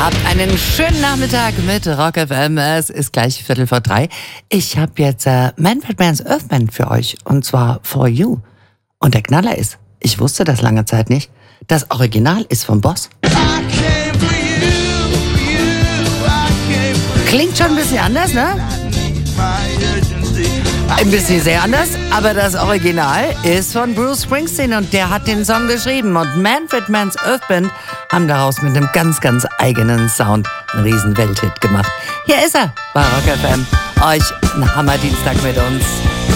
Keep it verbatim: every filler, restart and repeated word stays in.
Habt einen schönen Nachmittag mit Rock F M. Es ist gleich Viertel vor drei. Ich habe jetzt äh, Manfred Mann's Earth Band für euch. Und zwar For You. Und der Knaller ist, ich wusste das lange Zeit nicht, das Original ist vom Boss. Klingt schon ein bisschen anders, ne? Ein bisschen sehr anders, aber das Original ist von Bruce Springsteen und der hat den Song geschrieben. Und Manfred Mann's Earth Band haben daraus mit einem ganz, ganz eigenen Sound einen riesen Welthit gemacht. Hier ist er bei Rock F M. Euch ein Hammer-Dienstag mit uns.